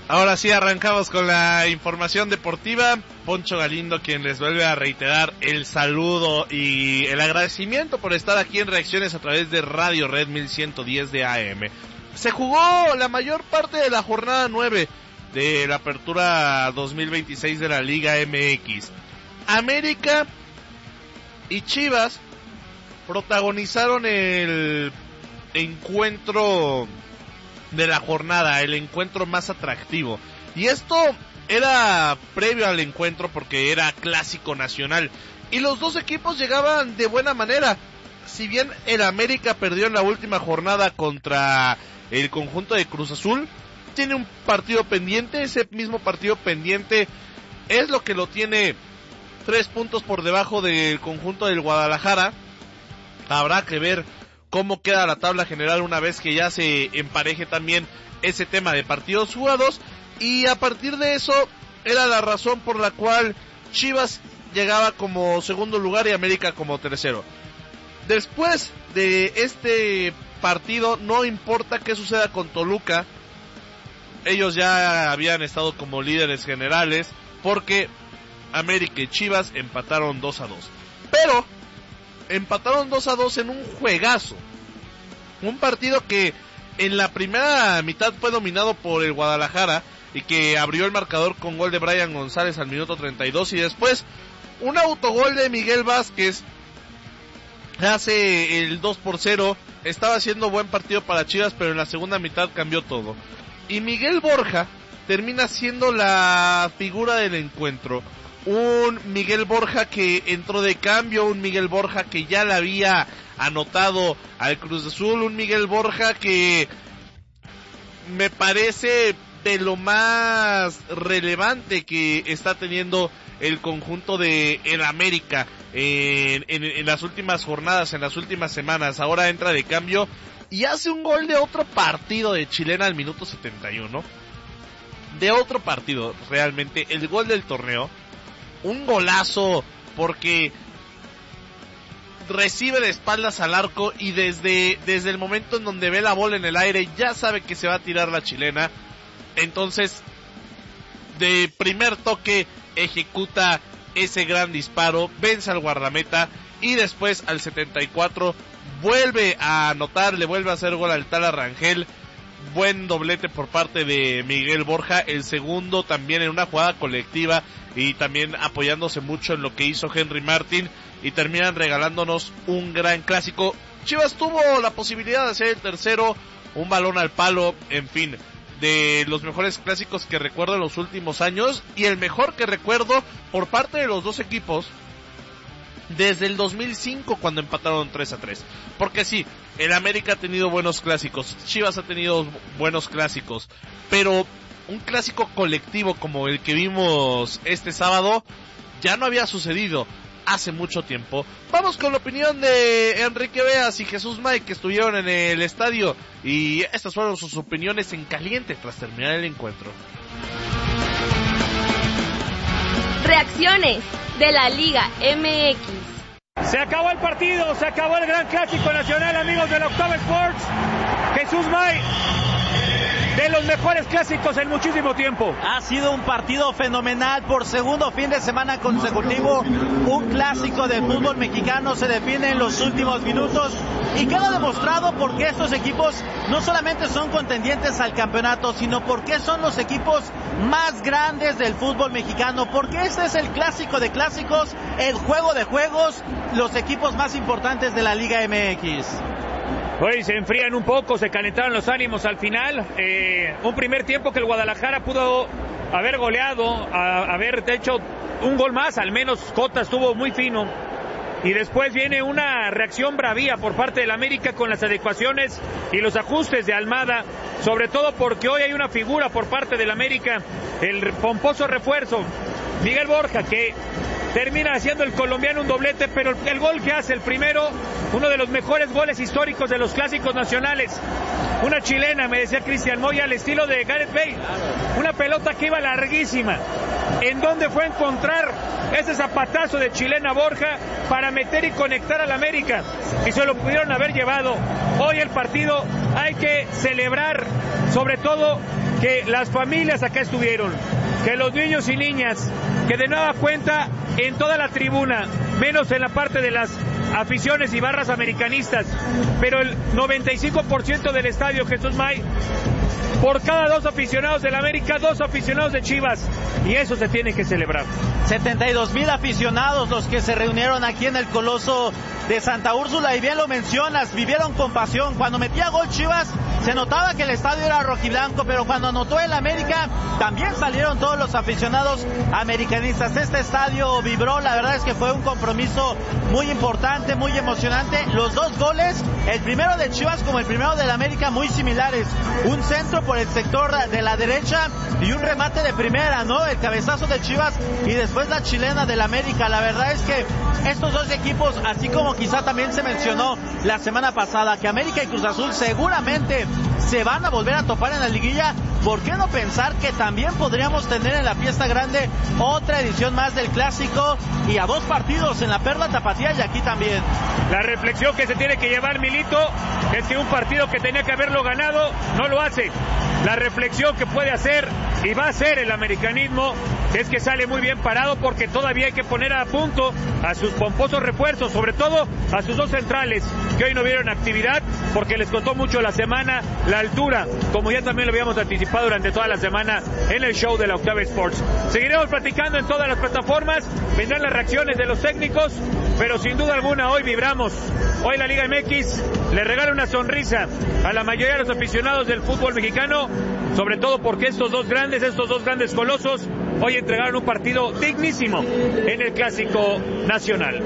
Ahora sí arrancamos con la información deportiva. Poncho Galindo, quien les vuelve a reiterar el saludo y el agradecimiento por estar aquí en Reacciones a través de Radio Red 1110 de AM. Se jugó la mayor parte de la jornada 9 de la apertura 2026 de la Liga MX. América y Chivas protagonizaron el encuentro de la jornada, el encuentro más atractivo. Y esto era previo al encuentro porque era clásico nacional. Y los dos equipos llegaban de buena manera. Si bien el América perdió en la última jornada contra el conjunto de Cruz Azul, tiene un partido pendiente. Ese mismo partido pendiente es lo que lo tiene 3 puntos por debajo del conjunto del Guadalajara. Habrá que ver cómo queda la tabla general una vez que ya se empareje también ese tema de partidos jugados. Y a partir de eso era la razón por la cual Chivas llegaba como segundo lugar y América como tercero. Después de este partido, no importa qué suceda con Toluca, ellos ya habían estado como líderes generales porque América y Chivas empataron 2-2. Pero empataron 2-2 en un juegazo. Un partido que en la primera mitad fue dominado por el Guadalajara y que abrió el marcador con gol de Brian González al minuto 32, y después un autogol de Miguel Vázquez hace el 2-0. Estaba haciendo buen partido para Chivas, pero en la segunda mitad cambió todo. Y Miguel Borja termina siendo la figura del encuentro. Un Miguel Borja que entró de cambio, un Miguel Borja que ya le había anotado al Cruz Azul, un Miguel Borja que me parece de lo más relevante que está teniendo el conjunto de el América en las últimas jornadas, en las últimas semanas. Ahora entra de cambio y hace un gol de otro partido de Chilena al minuto 71. De otro partido, realmente, el gol del torneo. Un golazo porque recibe de espaldas al arco y desde el momento en donde ve la bola en el aire ya sabe que se va a tirar la chilena. Entonces, de primer toque ejecuta ese gran disparo, vence al guardameta y después al 74 vuelve a anotar, le vuelve a hacer gol al Tala Rangel. Buen doblete por parte de Miguel Borja, el segundo también en una jugada colectiva y también apoyándose mucho en lo que hizo Henry Martin, y terminan regalándonos un gran clásico. Chivas tuvo la posibilidad de hacer el tercero, un balón al palo, en fin, de los mejores clásicos que recuerdo en los últimos años, y el mejor que recuerdo por parte de los dos equipos desde el 2005, cuando empataron 3-3. Porque sí, el América ha tenido buenos clásicos, Chivas ha tenido buenos clásicos, pero un clásico colectivo como el que vimos este sábado ya no había sucedido hace mucho tiempo. Vamos con la opinión de Enrique Beas y Jesús May, que estuvieron en el estadio, y estas fueron sus opiniones en caliente tras terminar el encuentro. Reacciones de la Liga MX. Se acabó el partido, se acabó el gran clásico nacional, amigos del Octava Sports. Jesús May, de los mejores clásicos en muchísimo tiempo. Ha sido un partido fenomenal por segundo fin de semana consecutivo. Un clásico del fútbol mexicano se define en los últimos minutos y queda demostrado por qué estos equipos no solamente son contendientes al campeonato, sino porque son los equipos más grandes del fútbol mexicano, porque este es el clásico de clásicos, el juego de juegos, los equipos más importantes de la Liga MX. Hoy se enfrían un poco, se calentaron los ánimos al final. Un primer tiempo que el Guadalajara pudo haber goleado, haber hecho un gol más, al menos Cota estuvo muy fino. Y después viene una reacción bravía por parte del América con las adecuaciones y los ajustes de Almada, sobre todo porque hoy hay una figura por parte del América, el pomposo refuerzo, Miguel Borja, que termina haciendo el colombiano un doblete, pero el gol que hace el primero, uno de los mejores goles históricos de los clásicos nacionales. Una chilena, me decía Cristian Moya, al estilo de Gareth Bale. Una pelota que iba larguísima. ¿En dónde fue a encontrar ese zapatazo de chilena Borja para meter y conectar al América? Y se lo pudieron haber llevado. Hoy el partido hay que celebrar, sobre todo que las familias acá estuvieron, que los niños y niñas, que de nueva cuenta en toda la tribuna, menos en la parte de las aficiones y barras americanistas, pero el 95% del estadio, Jesús May, por cada 2 aficionados del América, 2 aficionados de Chivas, y eso se tiene que celebrar. 72,000 aficionados los que se reunieron aquí en el Coloso de Santa Úrsula, y bien lo mencionas, vivieron con pasión. Cuando metía gol Chivas, se notaba que el estadio era rojiblanco, pero cuando anotó el América, también salieron todos los aficionados americanistas. Este estadio vibró, la verdad es que fue un compromiso muy importante, muy emocionante. Los 2 goles, el primero de Chivas como el primero del América, muy similares. Un centro por el sector de la derecha y un remate de primera, ¿no? El cabezazo de Chivas y después la chilena del América. La verdad es que estos 2 equipos, así como quizá también se mencionó la semana pasada, que América y Cruz Azul seguramente se van a volver a topar en la liguilla, ¿por qué no pensar que también podríamos tener en la fiesta grande otra edición más del Clásico y a 2 partidos en la Perla Tapatía y aquí también? La reflexión que se tiene que llevar Milito es que un partido que tenía que haberlo ganado no lo hace. La reflexión que puede hacer y va a hacer el americanismo es que sale muy bien parado, porque todavía hay que poner a punto a sus pomposos refuerzos, sobre todo a sus 2 centrales que hoy no vieron actividad porque les costó mucho la semana la altura, como ya también lo habíamos anticipado durante toda la semana en el show de la Octava Sports. Seguiremos platicando en todas las plataformas, vendrán las reacciones de los técnicos, pero sin duda alguna hoy vibramos. Hoy la Liga MX le regala una sonrisa a la mayoría de los aficionados del fútbol mexicano, sobre todo porque estos dos grandes colosos hoy entregaron un partido dignísimo en el Clásico Nacional.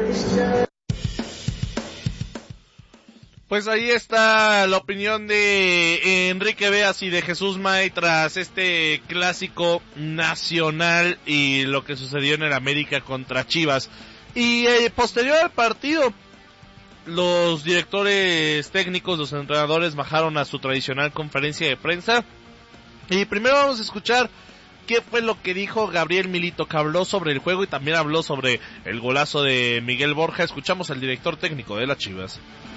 Pues ahí está la opinión de Enrique Beas y de Jesús May tras este Clásico Nacional y lo que sucedió en el América contra Chivas. Y posterior al partido, los directores técnicos, los entrenadores bajaron a su tradicional conferencia de prensa. Y primero vamos a escuchar qué fue lo que dijo Gabriel Milito, que habló sobre el juego y también habló sobre el golazo de Miguel Borja. Escuchamos al director técnico de las Chivas.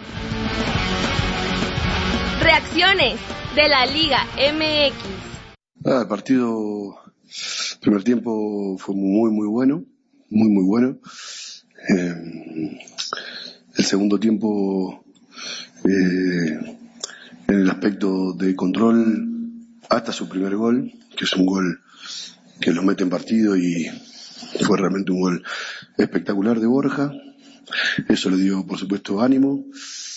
Reacciones de la Liga MX. El partido, primer tiempo fue muy bueno, muy bueno. El segundo tiempo, en el aspecto de control, hasta su primer gol, que es un gol que los mete en partido y fue realmente un gol espectacular de Borja. Eso le dio, por supuesto, ánimo.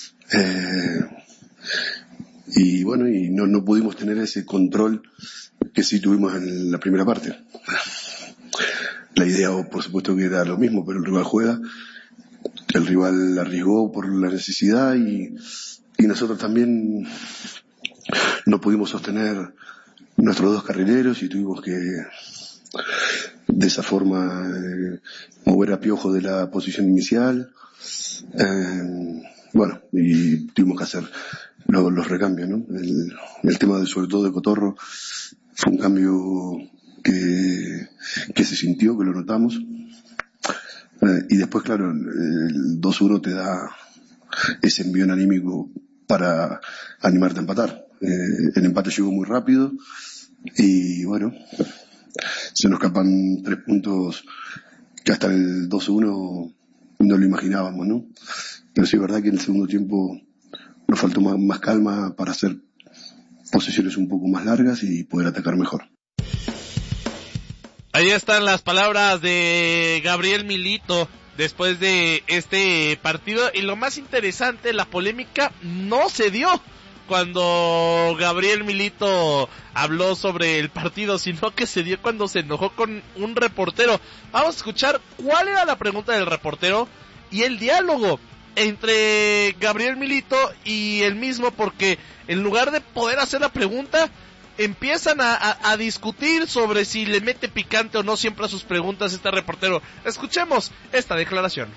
Y bueno, y no pudimos tener ese control que sí tuvimos en la primera parte. La idea, por supuesto, que era lo mismo, pero el rival juega, el rival arriesgó por la necesidad y nosotros también no pudimos sostener nuestros 2 carrileros y tuvimos que de esa forma mover a Piojo de la posición inicial. Bueno, y tuvimos que hacer los recambios, ¿no? El tema sobre todo de Cotorro fue un cambio que se sintió, que lo notamos. Y después, claro, el 2-1 te da ese envión anímico para animarte a empatar. El empate llegó muy rápido y bueno, se nos escapan 3 puntos que hasta el 2-1 no lo imaginábamos, ¿no? Pero sí es verdad que en el segundo tiempo nos faltó más calma para hacer posesiones un poco más largas y poder atacar mejor. Ahí están las palabras de Gabriel Milito después de este partido, y lo más interesante, la polémica no se dio cuando Gabriel Milito habló sobre el partido, sino que se dio cuando se enojó con un reportero. Vamos a escuchar cuál era la pregunta del reportero y el diálogo entre Gabriel Milito y él mismo, porque en lugar de poder hacer la pregunta, empiezan a discutir sobre si le mete picante o no siempre a sus preguntas este reportero. Escuchemos esta declaración.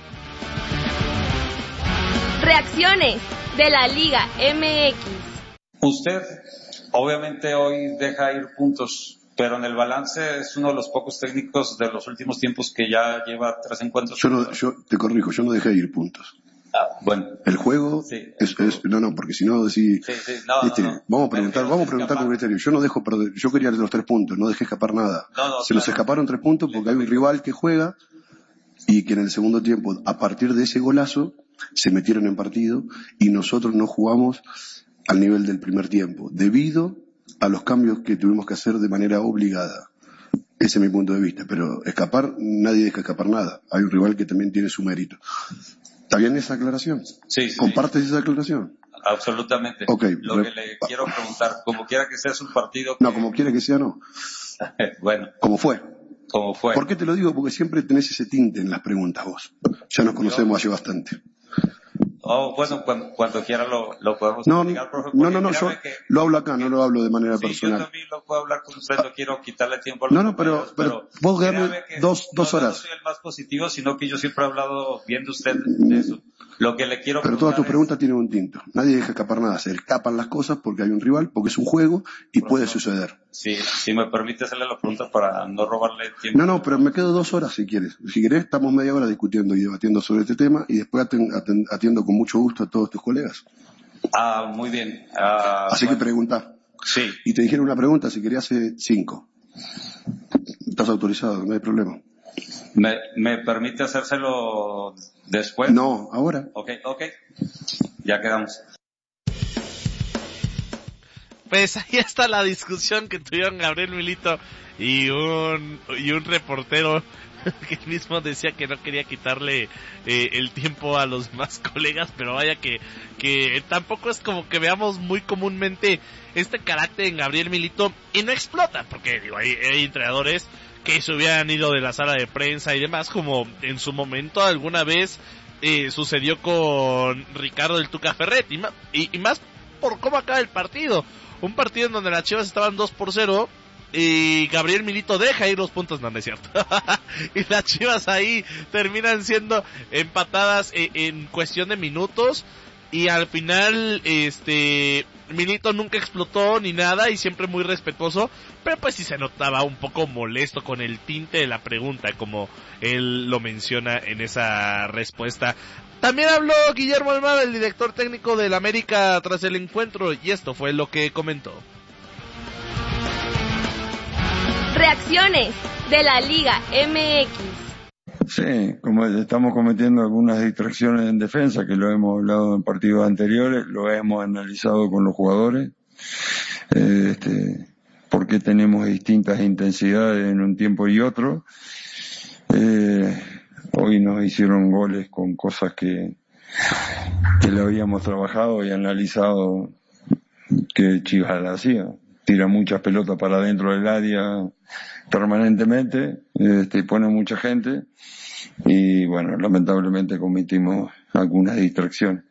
Reacciones de la Liga MX. Usted obviamente hoy deja ir puntos, pero en el balance es uno de los pocos técnicos de los últimos tiempos que ya lleva 3 encuentros. Yo te corrijo, yo no dejé ir puntos. Bueno. El juego no, porque si no decís, no. Vamos a preguntar con criterio. Yo no dejo perder, yo quería los 3 puntos, no dejé escapar nada. Nos escaparon 3 puntos porque hay un rival que juega y que en el segundo tiempo, a partir de ese golazo, se metieron en partido y nosotros no jugamos al nivel del primer tiempo, debido a los cambios que tuvimos que hacer de manera obligada. Ese es mi punto de vista, pero escapar, nadie deja escapar nada. Hay un rival que también tiene su mérito. ¿Está bien esa aclaración? Sí. ¿Compartes esa aclaración? Absolutamente. Okay. Lo que le quiero preguntar, como quiera que sea, es un partido No, como quiera que sea, no. Bueno. Como fue. ¿Por qué te lo digo? Porque siempre tenés ese tinte en las preguntas vos. Ya nos conocemos hace bastante. Bueno, cuando quiera lo podemos explicar, profe. No, yo lo hablo acá, no lo hablo de manera personal. Yo también lo puedo hablar con usted, no quiero quitarle tiempo a los pero vos dame 2 horas. No soy el más positivo, sino que yo siempre he hablado bien de usted de eso. Lo que le quiero Pero todas tus preguntas tienen un tinto. Nadie deja escapar nada, se escapan las cosas porque hay un rival, porque es un juego y puede suceder. Sí, si me permite hacerle la pregunta para no robarle tiempo. No, pero me quedo 2 horas si quieres. Si querés, estamos media hora discutiendo y debatiendo sobre este tema y después atiendo con mucho gusto a todos tus colegas. Muy bien. Así que pregunta. Sí. Y te dijeron una pregunta, si querías hace 5. Estás autorizado, no hay problema. ¿Me permite hacérselo después? No, ahora. Ok. Ya quedamos. Pues ahí está la discusión que tuvieron Gabriel Milito y un reportero que mismo decía que no quería quitarle el tiempo a los demás colegas, pero vaya que tampoco es como que veamos muy comúnmente este carácter en Gabriel Milito y no explota, porque digo, hay entrenadores que se hubieran ido de la sala de prensa y demás, como en su momento alguna vez sucedió con Ricardo del Tuca Ferretti, y más por cómo acaba el partido. Un partido en donde las Chivas estaban 2-0 y Gabriel Milito deja ir los puntos, no es cierto. Y las Chivas ahí terminan siendo empatadas en cuestión de minutos y al final Milito nunca explotó ni nada y siempre muy respetuoso, pero pues sí se notaba un poco molesto con el tinte de la pregunta, como él lo menciona en esa respuesta. También habló Guillermo Almada, el director técnico del América, tras el encuentro, y esto fue lo que comentó. Reacciones de la Liga MX. Sí, como estamos cometiendo algunas distracciones en defensa, que lo hemos hablado en partidos anteriores, lo hemos analizado con los jugadores, por qué tenemos distintas intensidades en un tiempo y otro. Hoy nos hicieron goles con cosas que lo habíamos trabajado y analizado que Chivas la hacía. Tira muchas pelotas para adentro del área permanentemente, pone mucha gente y bueno, lamentablemente cometimos algunas distracciones.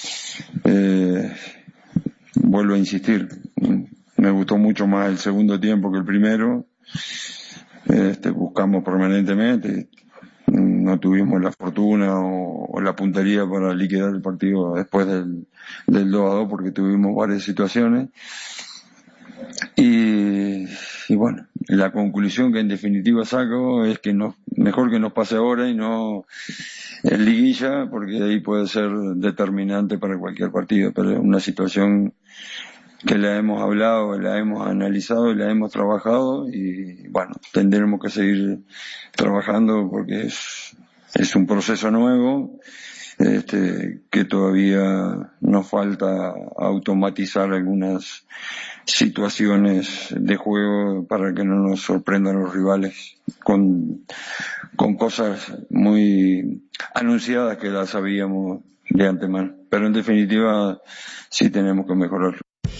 Vuelvo a insistir, me gustó mucho más el segundo tiempo que el primero. Buscamos permanentemente, no tuvimos la fortuna o la puntería para liquidar el partido después del 2-2 porque tuvimos varias situaciones y bueno, la conclusión que en definitiva saco es que mejor que nos pase ahora y no en liguilla, porque ahí puede ser determinante para cualquier partido, pero es una situación que la hemos hablado, la hemos analizado y la hemos trabajado y bueno, tendremos que seguir trabajando porque es un proceso nuevo, que todavía nos falta automatizar algunas situaciones de juego para que no nos sorprendan los rivales con cosas muy anunciadas que las sabíamos de antemano, pero en definitiva sí tenemos que mejorar.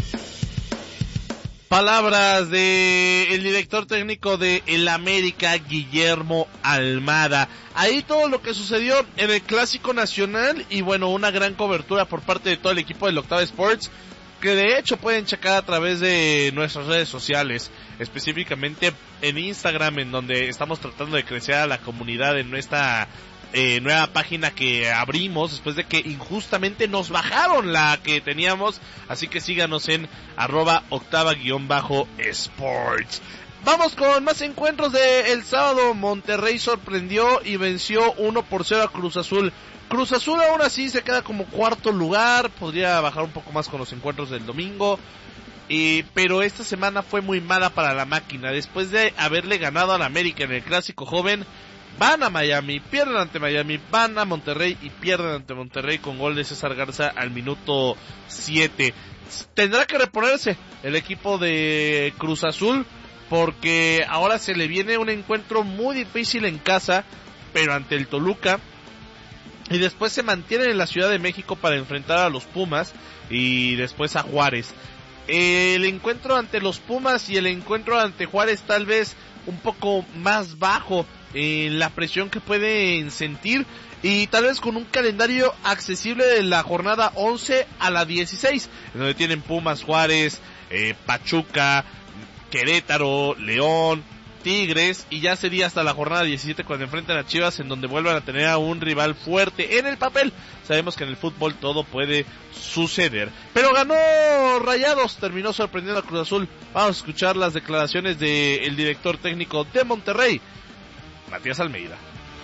Palabras de el director técnico de el América, Guillermo Almada. Ahí todo lo que sucedió en el Clásico Nacional y bueno, una gran cobertura por parte de todo el equipo del Octava Sports, que de hecho pueden checar a través de nuestras redes sociales, específicamente en Instagram, en donde estamos tratando de crecer a la comunidad en nuestra nueva página que abrimos después de que injustamente nos bajaron la que teníamos, así que síganos en @octava_sports. Vamos con más encuentros de el sábado. Monterrey sorprendió y venció 1-0 a Cruz Azul. Cruz Azul aún así se queda como cuarto lugar, podría bajar un poco más con los encuentros del domingo, pero esta semana fue muy mala para la máquina. Después de haberle ganado al América en el Clásico Joven, van a Miami, pierden ante Miami, van a Monterrey y pierden ante Monterrey con gol de César Garza al minuto 7. Tendrá que reponerse el equipo de Cruz Azul, porque ahora se le viene un encuentro muy difícil en casa, pero ante el Toluca, y después se mantienen en la Ciudad de México para enfrentar a los Pumas y después a Juárez. El encuentro ante los Pumas y el encuentro ante Juárez tal vez un poco más bajo en la presión que pueden sentir, y tal vez con un calendario accesible de la jornada 11 a la 16, en donde tienen Pumas, Juárez, Pachuca, Querétaro, León, Tigres, y ya sería hasta la jornada 17 cuando enfrenten a Chivas, en donde vuelvan a tener a un rival fuerte en el papel. Sabemos que en el fútbol todo puede suceder, pero ganó Rayados, terminó sorprendiendo a Cruz Azul. Vamos a escuchar las declaraciones del director técnico de Monterrey, Matías Almeida.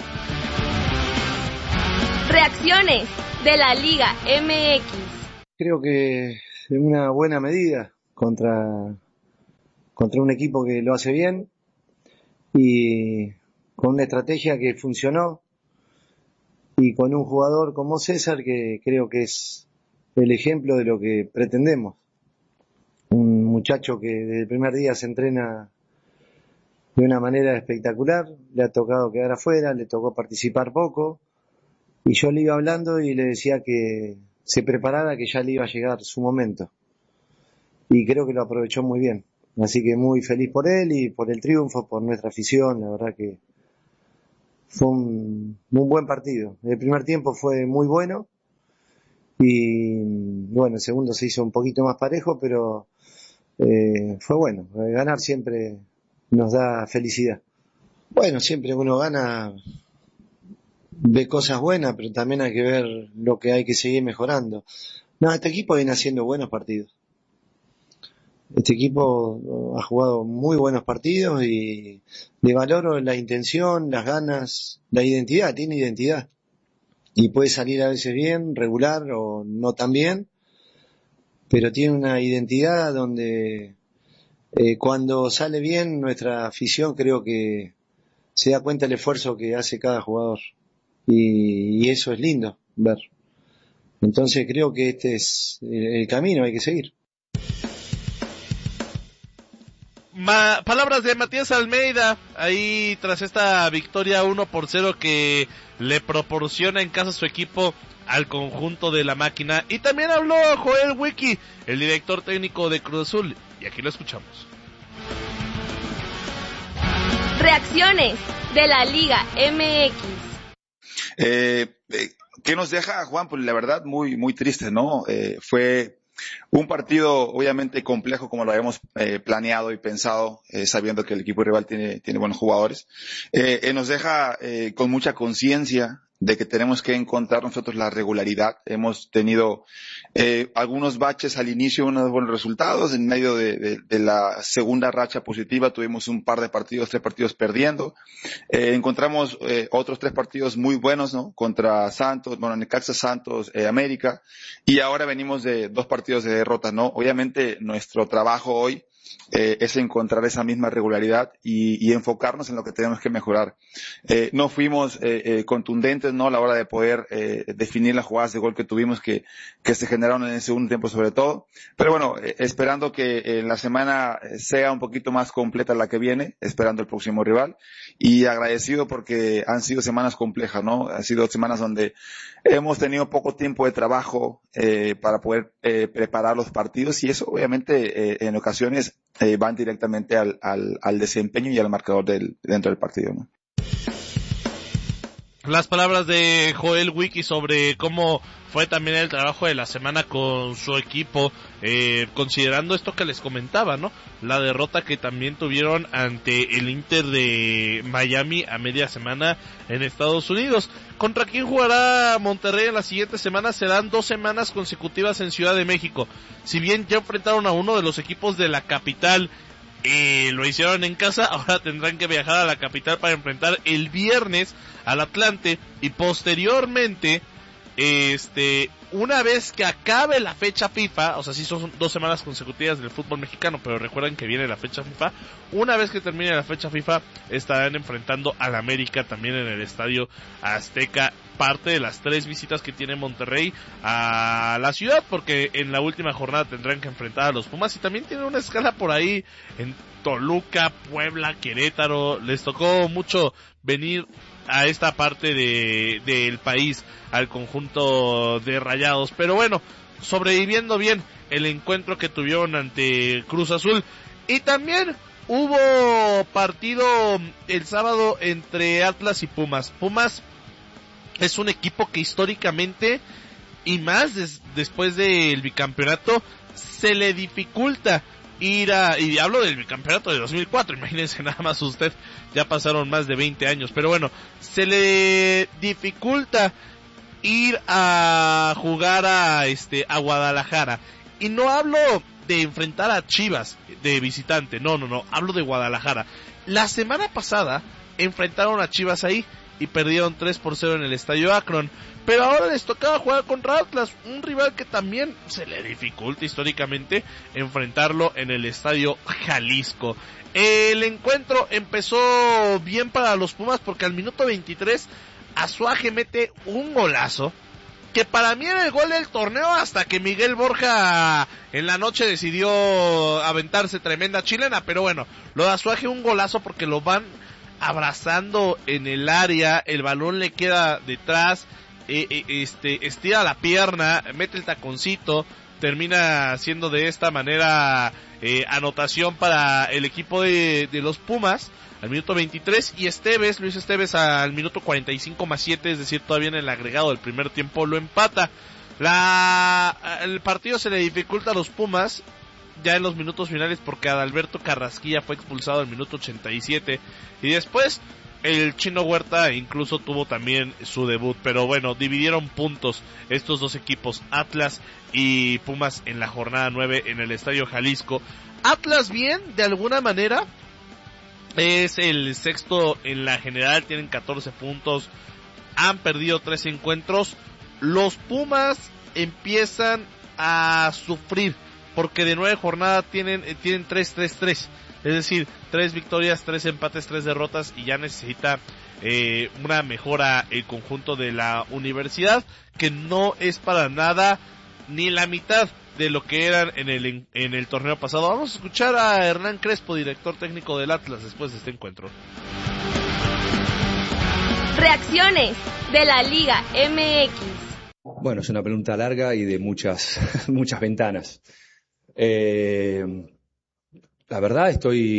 Reacciones de la Liga MX. Creo que es una buena medida contra un equipo que lo hace bien y con una estrategia que funcionó, y con un jugador como César que creo que es el ejemplo de lo que pretendemos. Un muchacho que desde el primer día se entrena de una manera espectacular, le ha tocado quedar afuera, le tocó participar poco, y yo le iba hablando y le decía que se preparara, que ya le iba a llegar su momento, y creo que lo aprovechó muy bien. Así que muy feliz por él y por el triunfo, por nuestra afición. La verdad que fue un buen partido. El primer tiempo fue muy bueno y bueno, el segundo se hizo un poquito más parejo, pero fue bueno. Ganar siempre nos da felicidad. Bueno, siempre uno gana, ve cosas buenas, pero también hay que ver lo que hay que seguir mejorando. No, este equipo viene haciendo buenos partidos. Este equipo ha jugado muy buenos partidos y le valoro la intención, las ganas, la identidad, tiene identidad. Y puede salir a veces bien, regular o no tan bien, pero tiene una identidad donde cuando sale bien nuestra afición creo que se da cuenta del esfuerzo que hace cada jugador. Y eso es lindo ver. Entonces creo que este es el camino, hay que seguir. Palabras de Matías Almeida ahí tras esta victoria 1-0 que le proporciona en casa su equipo al conjunto de la máquina. Y también habló Joel Wiki, el director técnico de Cruz Azul, y aquí lo escuchamos. Reacciones de la Liga MX. ¿Qué nos deja, Juan? Pues la verdad muy muy triste, ¿no? Fue un partido obviamente complejo como lo habíamos planeado y pensado, sabiendo que el equipo rival tiene buenos jugadores. Nos deja con mucha conciencia de que tenemos que encontrar nosotros la regularidad. Hemos tenido algunos baches al inicio, unos buenos resultados. En medio de la segunda racha positiva tuvimos un par de partidos, 3 partidos perdiendo. Encontramos otros 3 partidos muy buenos, ¿no? Contra Santos, Necaxa, Santos, América. Y ahora venimos de 2 partidos de derrota, ¿no? Obviamente nuestro trabajo hoy es encontrar esa misma regularidad y enfocarnos en lo que tenemos que mejorar. No fuimos contundentes, ¿no? A la hora de poder definir las jugadas de gol que tuvimos que se generaron en el segundo tiempo sobre todo. Pero bueno, esperando que la semana sea un poquito más completa la que viene, esperando el próximo rival, y agradecido porque han sido semanas complejas, ¿no? Han sido semanas donde hemos tenido poco tiempo de trabajo para poder preparar los partidos, y eso obviamente en ocasiones van directamente al desempeño y al marcador dentro del partido, ¿no? Las palabras de Joel Wiki sobre cómo fue también el trabajo de la semana con su equipo, considerando esto que les comentaba, ¿no? La derrota que también tuvieron ante el Inter de Miami a media semana en Estados Unidos. ¿Contra quién jugará Monterrey en la siguiente semana? Serán 2 semanas consecutivas en Ciudad de México. Si bien ya enfrentaron a uno de los equipos de la capital Lo hicieron en casa, ahora tendrán que viajar a la capital para enfrentar el viernes al Atlante y posteriormente, una vez que acabe la fecha FIFA, o sea, sí son 2 semanas consecutivas del fútbol mexicano, pero recuerden que viene la fecha FIFA, una vez que termine la fecha FIFA estarán enfrentando al América también en el Estadio Azteca, parte de las 3 visitas que tiene Monterrey a la ciudad, porque en la última jornada tendrán que enfrentar a los Pumas y también tienen una escala por ahí en Toluca, Puebla, Querétaro. Les tocó mucho venir a esta parte del país, al conjunto de Rayados, pero bueno, sobreviviendo bien el encuentro que tuvieron ante Cruz Azul. Y también hubo partido el sábado entre Atlas y Pumas. Pumas es un equipo que históricamente, y más después del bicampeonato, se le dificulta y hablo del bicampeonato de 2004, imagínense nada más usted, ya pasaron más de 20 años, pero bueno, se le dificulta ir a jugar a Guadalajara, y no hablo de enfrentar a Chivas de visitante, no, hablo de Guadalajara. La semana pasada enfrentaron a Chivas ahí y perdieron 3-0 en el Estadio Akron, pero ahora les tocaba jugar contra Atlas, un rival que también se le dificulta históricamente enfrentarlo en el Estadio Jalisco. El encuentro empezó bien para los Pumas porque al minuto 23 Azuaje mete un golazo que para mí era el gol del torneo, hasta que Miguel Borja en la noche decidió aventarse tremenda chilena, pero bueno, lo de Azuaje un golazo porque lo van abrazando en el área, el balón le queda detrás, estira la pierna, mete el taconcito, termina siendo de esta manera anotación para el equipo de los Pumas al minuto 23, y Luis Esteves al minuto 45+7, es decir, todavía en el agregado del primer tiempo lo empata. El partido se le dificulta a los Pumas ya en los minutos finales porque Adalberto Carrasquilla fue expulsado al minuto 87 y después el Chino Huerta incluso tuvo también su debut, pero bueno, dividieron puntos estos dos equipos, Atlas y Pumas, en la jornada 9 en el Estadio Jalisco. Atlas bien, de alguna manera, es el sexto en la general, tienen 14 puntos, han perdido 3 encuentros. Los Pumas empiezan a sufrir porque de 9 jornadas tienen 3-3-3, es decir, 3 victorias, 3 empates, 3 derrotas, y ya necesita una mejora el conjunto de la universidad, que no es para nada ni la mitad de lo que eran en el torneo pasado. Vamos a escuchar a Hernán Crespo, director técnico del Atlas, después de este encuentro. Reacciones de la Liga MX. Bueno, es una pregunta larga y de muchas ventanas. La verdad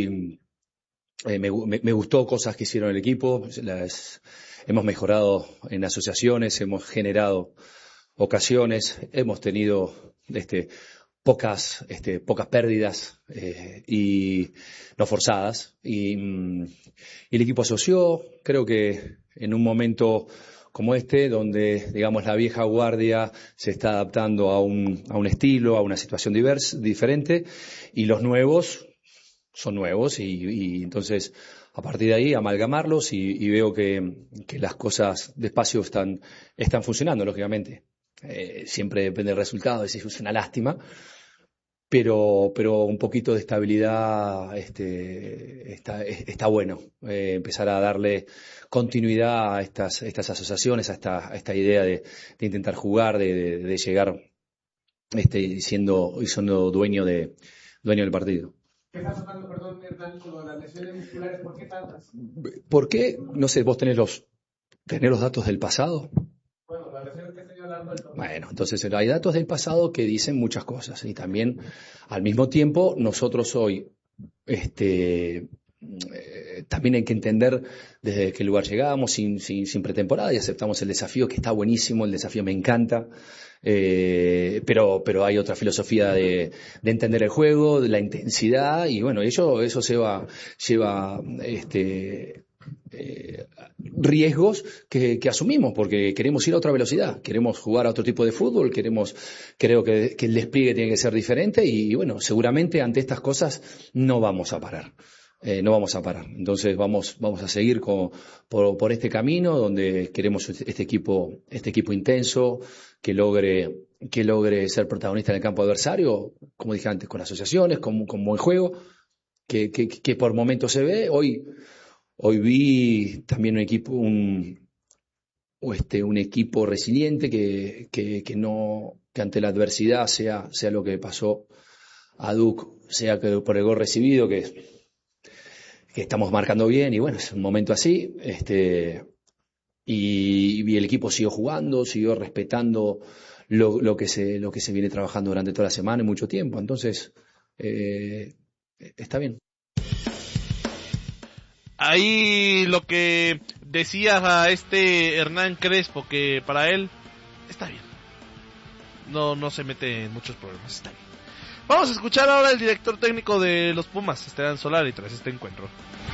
me gustó cosas que hicieron el equipo, hemos mejorado en asociaciones, hemos generado ocasiones, hemos tenido pocas pérdidas y no forzadas, y el equipo asoció. Creo que en un momento como donde, digamos, la vieja guardia se está adaptando a un estilo, a una situación diferente, y los nuevos son nuevos, y entonces a partir de ahí amalgamarlos, y veo que las cosas despacio están funcionando, lógicamente. Siempre depende del resultado, es una lástima, pero un poquito de estabilidad está bueno. Empezar a darle continuidad a estas asociaciones, a esta idea de intentar jugar, de llegar siendo dueño del partido. ¿Qué estás hablando, perdón, Hernán, con las lesiones musculares? ¿Por qué tantas? ¿Por qué? No sé, ¿vos tenés los datos del pasado? Bueno, la lesión que estoy hablando del torneo. Bueno, entonces hay datos del pasado que dicen muchas cosas, y también al mismo tiempo nosotros hoy también hay que entender desde qué lugar llegamos, sin pretemporada, y aceptamos el desafío, que está buenísimo, el desafío me encanta, pero hay otra filosofía de entender el juego, de la intensidad, y bueno, eso lleva riesgos que asumimos, porque queremos ir a otra velocidad, queremos jugar a otro tipo de fútbol, creo que el despliegue tiene que ser diferente y bueno, seguramente ante estas cosas no vamos a parar. Entonces vamos a seguir por este camino donde queremos este equipo intenso que logre ser protagonista en el campo adversario, como dije antes, con asociaciones, con buen juego, que por momentos se ve. Hoy vi también un equipo resiliente que ante la adversidad, sea lo que pasó a Duke, sea que por el gol recibido, que estamos marcando bien, y bueno, es un momento así, y el equipo siguió jugando, siguió respetando lo que se viene trabajando durante toda la semana y mucho tiempo. Entonces, está bien. Ahí lo que decía a Hernán Crespo, que para él está bien. No se mete en muchos problemas, está bien. Vamos a escuchar ahora al director técnico de los Pumas, Esteban Solari, tras este encuentro.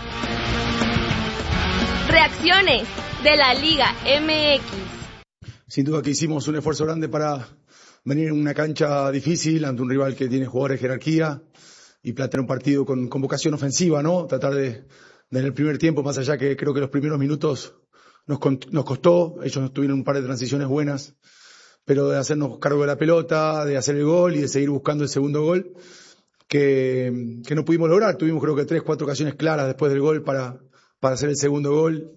Reacciones de la Liga MX. Sin duda que hicimos un esfuerzo grande para venir en una cancha difícil ante un rival que tiene jugadores de jerarquía y plantear un partido con vocación ofensiva, ¿no? Tratar de en el primer tiempo, más allá que creo que los primeros minutos nos costó, ellos tuvieron un par de transiciones buenas, pero de hacernos cargo de la pelota, de hacer el gol y de seguir buscando el segundo gol, que no pudimos lograr. Tuvimos creo que 3-4 ocasiones claras después del gol para hacer el segundo gol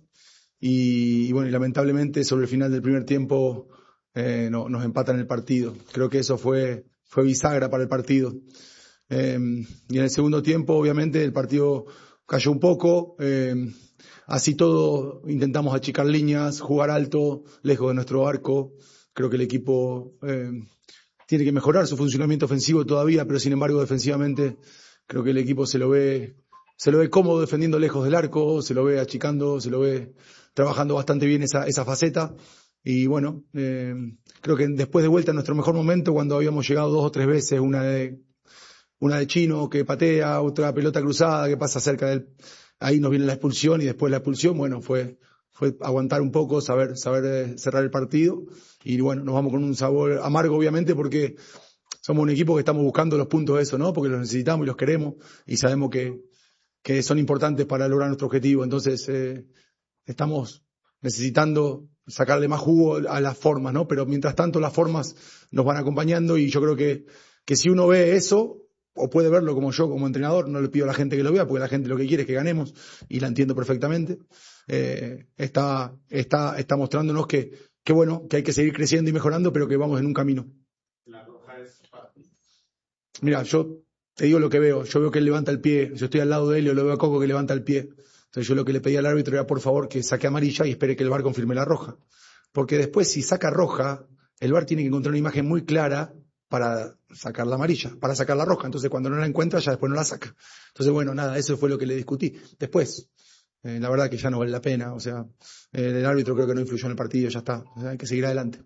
y bueno, y lamentablemente sobre el final del primer tiempo nos empatan el partido. Creo que eso fue bisagra para el partido. Y en el segundo tiempo, obviamente, el partido cayó un poco, así todo intentamos achicar líneas, jugar alto, lejos de nuestro arco. Creo que el equipo tiene que mejorar su funcionamiento ofensivo todavía, pero sin embargo defensivamente creo que el equipo se lo ve cómodo defendiendo lejos del arco, se lo ve achicando, se lo ve trabajando bastante bien esa faceta. Y bueno, creo que después de vuelta a nuestro mejor momento, cuando habíamos llegado 2 o 3 veces, una de Chino que patea, otra pelota cruzada que pasa cerca del, ahí nos viene la expulsión y después la expulsión, bueno, fue aguantar un poco, saber cerrar el partido y bueno, nos vamos con un sabor amargo obviamente porque somos un equipo que estamos buscando los puntos de eso, ¿no? Porque los necesitamos y los queremos y sabemos que son importantes para lograr nuestro objetivo, entonces estamos necesitando sacarle más jugo a las formas, ¿no? Pero mientras tanto las formas nos van acompañando y yo creo que si uno ve eso, o puede verlo como yo, como entrenador, no le pido a la gente que lo vea, porque la gente lo que quiere es que ganemos, y la entiendo perfectamente, está mostrándonos que bueno, que hay que seguir creciendo y mejorando, pero que vamos en un camino. La roja es para ti. Mira, yo te digo lo que veo, yo veo que él levanta el pie, yo estoy al lado de él y lo veo a Coco que levanta el pie, entonces yo lo que le pedí al árbitro era por favor que saque amarilla y espere que el VAR confirme la roja, porque después si saca roja, el VAR tiene que encontrar una imagen muy clara para sacar la amarilla, para sacar la roja. Entonces cuando no la encuentra ya después no la saca. Entonces bueno, nada, eso fue lo que le discutí. Después, la verdad que ya no vale la pena, o sea, el árbitro creo que no influyó en el partido, ya está, o sea, hay que seguir adelante.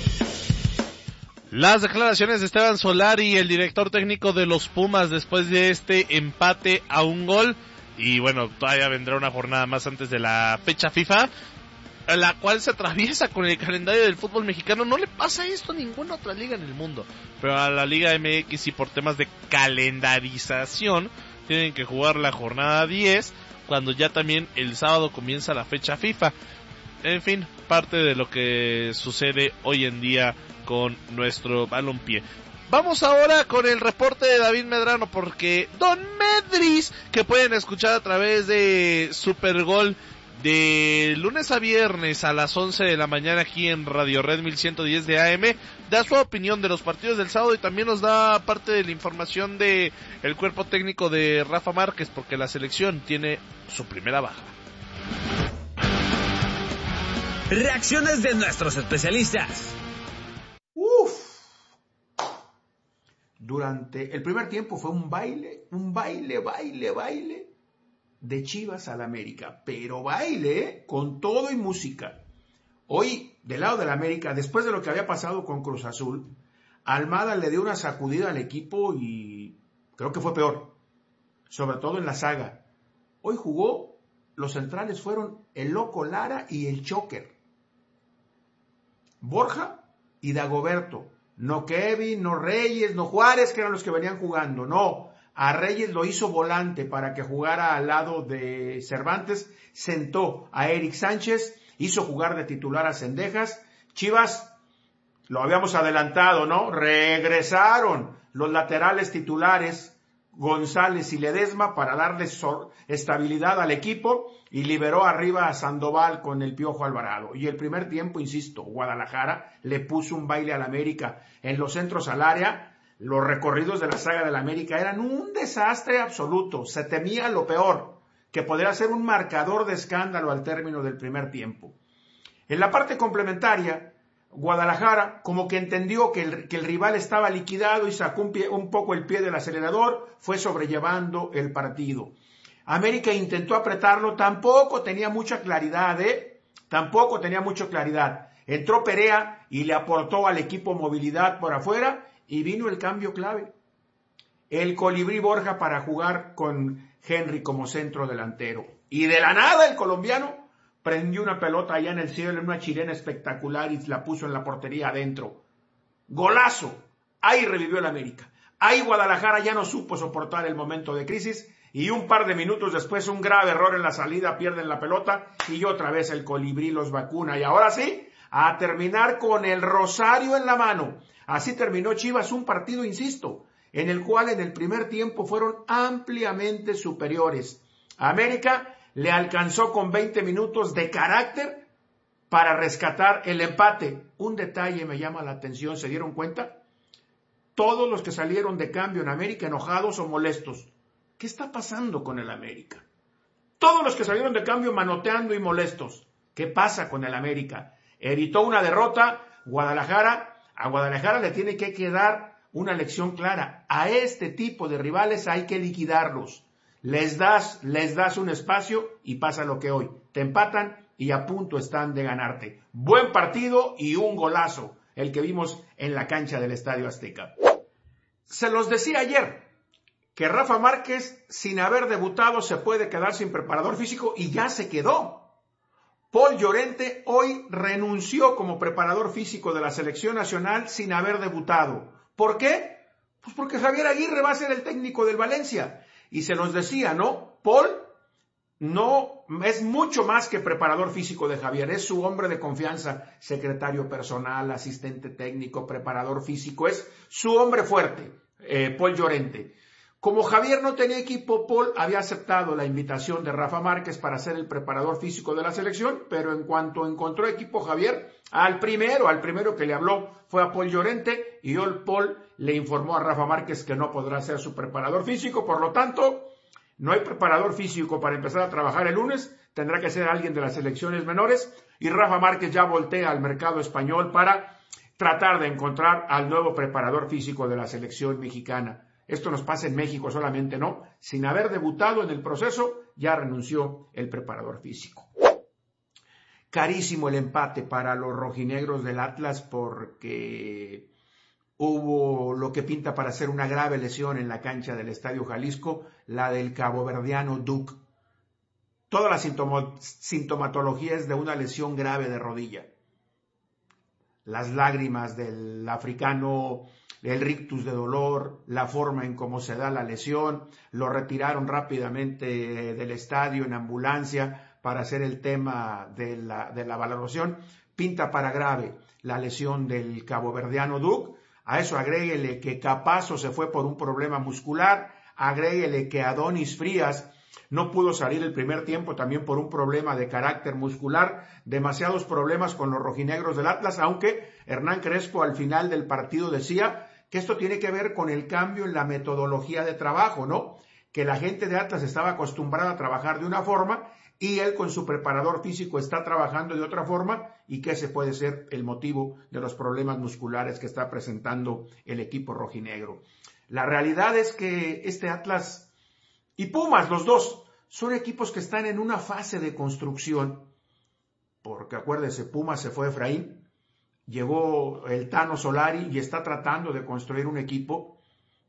Las declaraciones de Esteban Solari, el director técnico de los Pumas, después de este empate a un gol. Y bueno, todavía vendrá una jornada más antes de la fecha FIFA, la cual se atraviesa con el calendario del fútbol mexicano. No le pasa esto a ninguna otra liga en el mundo, pero a la Liga MX, y por temas de calendarización, tienen que jugar la jornada 10, cuando ya también el sábado comienza la fecha FIFA. En fin, parte de lo que sucede hoy en día con nuestro balompié. Vamos ahora con el reporte de David Medrano, porque Don Medris, que pueden escuchar a través de Supergol de lunes a viernes a las 11 de la mañana aquí en Radio Red 1110 de AM, da su opinión de los partidos del sábado y también nos da parte de la información de el cuerpo técnico de Rafa Márquez, porque la selección tiene su primera baja. Reacciones de nuestros especialistas. Durante el primer tiempo fue un baile de Chivas al América, pero baile con todo y música. Hoy, del lado del América, después de lo que había pasado con Cruz Azul, Almada le dio una sacudida al equipo y creo que fue peor, sobre todo en la saga. Hoy jugó los centrales fueron el Loco Lara y el Choker. Borja y Dagoberto. No Kevin, no Reyes, no Juárez, que eran los que venían jugando. No, a Reyes lo hizo volante para que jugara al lado de Cervantes. Sentó a Eric Sánchez, hizo jugar de titular a Cendejas. Chivas, lo habíamos adelantado, ¿no? Regresaron los laterales titulares, González y Ledesma, para darle estabilidad al equipo, y liberó arriba a Sandoval con el Piojo Alvarado. Y el primer tiempo, insisto, Guadalajara le puso un baile al América. En los centros al área, los recorridos de la saga del América eran un desastre absoluto. Se temía lo peor, que podría ser un marcador de escándalo al término del primer tiempo. En la parte complementaria, Guadalajara como que entendió que el rival estaba liquidado y sacó un poco el pie del acelerador, fue sobrellevando el partido. América intentó apretarlo, tampoco tenía mucha claridad, Tampoco tenía mucha claridad. Entró Perea y le aportó al equipo movilidad por afuera y vino el cambio clave. El colibrí Borja para jugar con Henry como centro delantero. Y de la nada el colombiano prendió una pelota allá en el cielo, en una chilena espectacular, y la puso en la portería adentro. ¡Golazo! Ahí revivió el América. Ahí Guadalajara ya no supo soportar el momento de crisis, y un par de minutos después un grave error en la salida, pierden la pelota, y otra vez el colibrí los vacuna. Y ahora sí, a terminar con el rosario en la mano. Así terminó Chivas, un partido, insisto, en el cual en el primer tiempo fueron ampliamente superiores. América le alcanzó con 20 minutos de carácter para rescatar el empate. Un detalle me llama la atención, ¿se dieron cuenta? Todos los que salieron de cambio en América enojados o molestos. ¿Qué está pasando con el América? Todos los que salieron de cambio manoteando y molestos. ¿Qué pasa con el América? Evitó una derrota. A Guadalajara le tiene que quedar una lección clara. A este tipo de rivales hay que liquidarlos. Les das un espacio y pasa lo que hoy. Te empatan y a punto están de ganarte. Buen partido y un golazo, el que vimos en la cancha del Estadio Azteca. Se los decía ayer, que Rafa Márquez, sin haber debutado, se puede quedar sin preparador físico, y ya se quedó. Paul Llorente hoy renunció como preparador físico de la selección nacional sin haber debutado. ¿Por qué? Pues porque Javier Aguirre va a ser el técnico del Valencia. Y se los decía, ¿no? Paul no es mucho más que preparador físico de Javier, es su hombre de confianza, secretario personal, asistente técnico, preparador físico, es su hombre fuerte, Paul Llorente. Como Javier no tenía equipo, Paul había aceptado la invitación de Rafa Márquez para ser el preparador físico de la selección, pero en cuanto encontró equipo Javier, al primero que le habló fue a Paul Llorente, y hoy Paul le informó a Rafa Márquez que no podrá ser su preparador físico. Por lo tanto, no hay preparador físico para empezar a trabajar el lunes, tendrá que ser alguien de las selecciones menores, y Rafa Márquez ya voltea al mercado español para tratar de encontrar al nuevo preparador físico de la selección mexicana. Esto nos pasa en México solamente, ¿no? Sin haber debutado en el proceso, ya renunció el preparador físico. Carísimo el empate para los rojinegros del Atlas, porque hubo lo que pinta para ser una grave lesión en la cancha del Estadio Jalisco, la del caboverdiano Duke. Toda la sintomatología es de una lesión grave de rodilla. Las lágrimas del africano, el rictus de dolor, la forma en cómo se da la lesión, lo retiraron rápidamente del estadio en ambulancia para hacer el tema de la valoración. Pinta para grave la lesión del caboverdiano Duke. A eso agréguele que Capazo se fue por un problema muscular, agréguele que Adonis Frías no pudo salir el primer tiempo también por un problema de carácter muscular, demasiados problemas con los rojinegros del Atlas, aunque Hernán Crespo al final del partido decía que esto tiene que ver con el cambio en la metodología de trabajo, ¿no? Que la gente de Atlas estaba acostumbrada a trabajar de una forma y él con su preparador físico está trabajando de otra forma, y que ese puede ser el motivo de los problemas musculares que está presentando el equipo rojinegro. La realidad es que este Atlas y Pumas, los dos, son equipos que están en una fase de construcción, porque acuérdese, Pumas se fue Efraín, llegó el Tano Solari y está tratando de construir un equipo.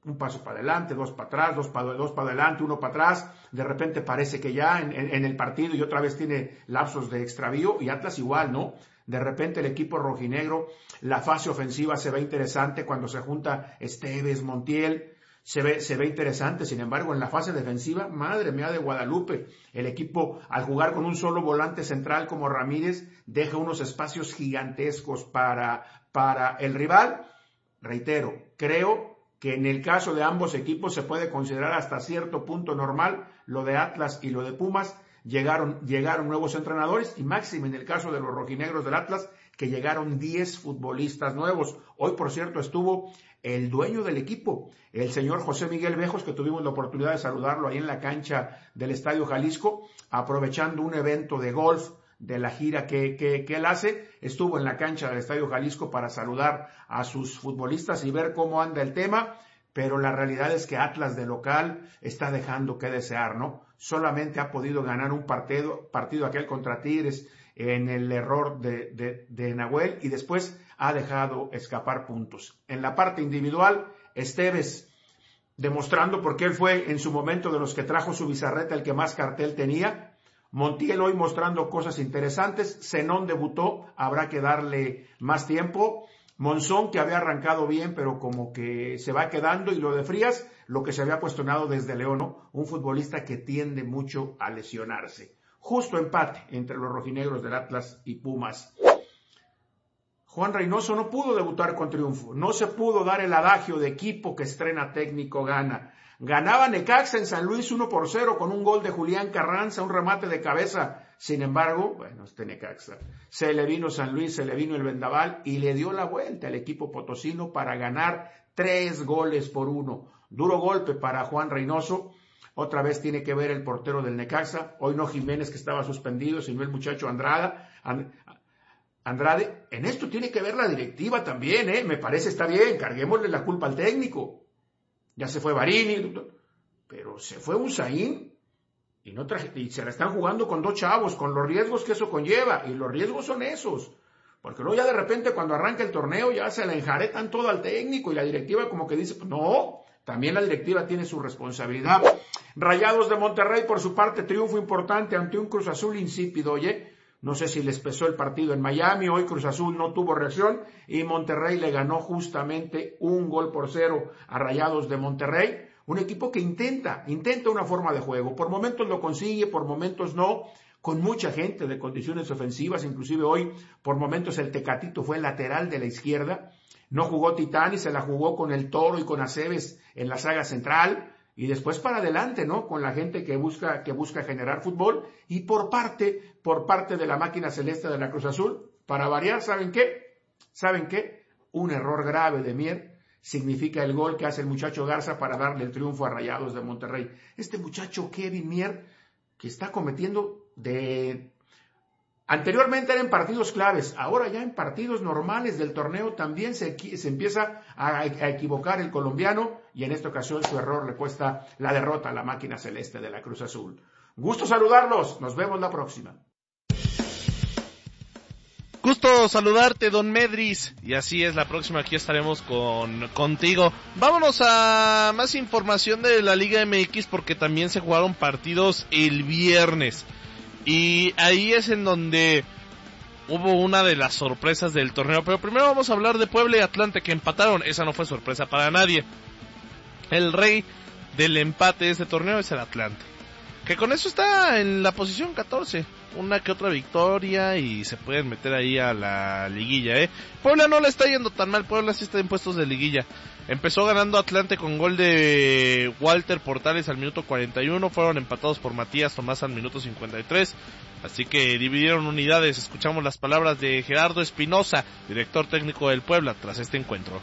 un paso para adelante, dos para atrás, dos para adelante, uno para atrás, de repente parece que ya en el partido y otra vez tiene lapsos de extravío, y Atlas igual, ¿no? De repente el equipo rojinegro, la fase ofensiva se ve interesante cuando se junta Esteves, Montiel, se ve interesante. Sin embargo, en la fase defensiva, madre mía de Guadalupe, el equipo al jugar con un solo volante central como Ramírez deja unos espacios gigantescos para el rival. Reitero, creo que en el caso de ambos equipos se puede considerar hasta cierto punto normal lo de Atlas y lo de Pumas. Llegaron nuevos entrenadores y máximo en el caso de los rojinegros del Atlas, que llegaron 10 futbolistas nuevos. Hoy, por cierto, estuvo el dueño del equipo, el señor José Miguel Bejos, que tuvimos la oportunidad de saludarlo ahí en la cancha del Estadio Jalisco, aprovechando un evento de golf de la gira que él hace. Estuvo en la cancha del Estadio Jalisco para saludar a sus futbolistas y ver cómo anda el tema, pero la realidad es que Atlas de local está dejando que desear, ¿no? Solamente ha podido ganar un partido aquel contra Tigres en el error de Nahuel, y después ha dejado escapar puntos. En la parte individual, Esteves demostrando por qué él fue en su momento de los que trajo su bizarreta el que más cartel tenía. Montiel hoy mostrando cosas interesantes. Zenón debutó, habrá que darle más tiempo. Monzón, que había arrancado bien, pero como que se va quedando. Y lo de Frías, lo que se había cuestionado desde León, ¿no? Un futbolista que tiende mucho a lesionarse. Justo empate entre los rojinegros del Atlas y Pumas. Juan Reynoso no pudo debutar con triunfo. No se pudo dar el adagio de equipo que estrena técnico gana. Ganaba Necaxa en San Luis 1-0 con un gol de Julián Carranza, un remate de cabeza. Sin embargo, bueno, Necaxa, se le vino San Luis, se le vino el vendaval y le dio la vuelta al equipo potosino para ganar 3-1. Duro golpe para Juan Reynoso. Otra vez tiene que ver el portero del Necaxa. Hoy no Jiménez, que estaba suspendido, sino el muchacho Andrade. En esto tiene que ver la directiva también, me parece está bien, carguémosle la culpa al técnico. Ya se fue Barini, pero se fue Usain y se la están jugando con 2 chavos, con los riesgos que eso conlleva, y los riesgos son esos. Porque luego ya de repente cuando arranca el torneo ya se la enjaretan todo al técnico y la directiva como que dice, pues no, también la directiva tiene su responsabilidad. Rayados de Monterrey, por su parte, triunfo importante ante un Cruz Azul insípido, oye. No sé si les pesó el partido en Miami, hoy Cruz Azul no tuvo reacción y Monterrey le ganó justamente 1-0 a Rayados de Monterrey. Un equipo que intenta una forma de juego. Por momentos lo consigue, por momentos no, con mucha gente de condiciones ofensivas. Inclusive hoy, por momentos, el Tecatito fue el lateral de la izquierda. No jugó Titán y se la jugó con el Toro y con Aceves en la saga central. Y después para adelante, ¿no? Con la gente que busca generar fútbol. Y por parte de la máquina celeste de la Cruz Azul, para variar, ¿saben qué? Un error grave de Mier significa el gol que hace el muchacho Garza para darle el triunfo a Rayados de Monterrey. Este muchacho Kevin Mier, que está cometiendo anteriormente era en partidos claves, ahora ya en partidos normales del torneo también se empieza a equivocar el colombiano, y en esta ocasión su error le cuesta la derrota a la máquina celeste de la Cruz Azul. Gusto saludarlos, nos vemos la próxima. Gusto saludarte, don Medris, y así es, la próxima aquí estaremos contigo. Vámonos a más información de la Liga MX, porque también se jugaron partidos el viernes. Y ahí es en donde hubo una de las sorpresas del torneo. Pero primero vamos a hablar de Puebla y Atlante, que empataron. Esa no fue sorpresa para nadie. El rey del empate de este torneo es el Atlante, que con eso está en la posición 14. Una que otra victoria y se pueden meter ahí a la liguilla, Puebla no le está yendo tan mal. Puebla sí está en puestos de liguilla. Empezó ganando Atlante con gol de Walter Portales al minuto 41. Fueron empatados por Matías Tomás al minuto 53. Así que dividieron unidades. Escuchamos las palabras de Gerardo Espinosa, director técnico del Puebla, tras este encuentro.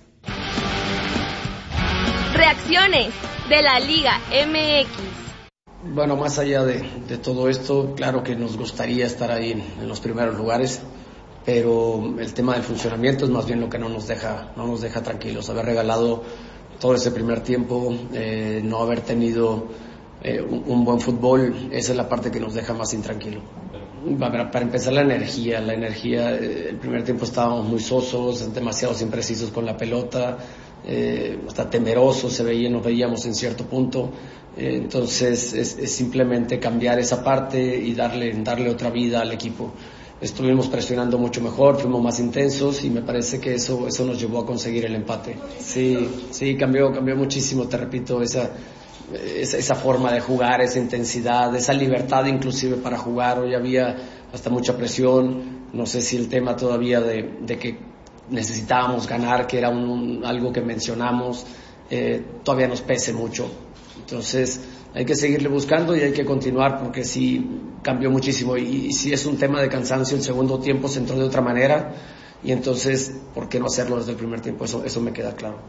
Reacciones de la Liga MX. Bueno, más allá de todo esto, claro que nos gustaría estar ahí en los primeros lugares, pero el tema del funcionamiento es más bien lo que no nos deja tranquilos. Haber regalado todo ese primer tiempo, no haber tenido un buen fútbol, esa es la parte que nos deja más intranquilo. Para empezar, la energía, el primer tiempo estábamos muy sosos, demasiado imprecisos con la pelota, hasta temerosos nos veíamos en cierto punto. Entonces es simplemente cambiar esa parte y darle otra vida al equipo. Estuvimos presionando mucho mejor, fuimos más intensos y me parece que eso nos llevó a conseguir el empate. Sí, cambió muchísimo, te repito, esa forma de jugar, esa intensidad, esa libertad inclusive para jugar. Hoy había hasta mucha presión, no sé si el tema todavía de que necesitábamos ganar, que era algo que mencionamos, todavía nos pese mucho. Entonces hay que seguirle buscando y hay que continuar porque sí cambió muchísimo y si es un tema de cansancio, el segundo tiempo se entró de otra manera y entonces ¿por qué no hacerlo desde el primer tiempo? Eso me queda claro.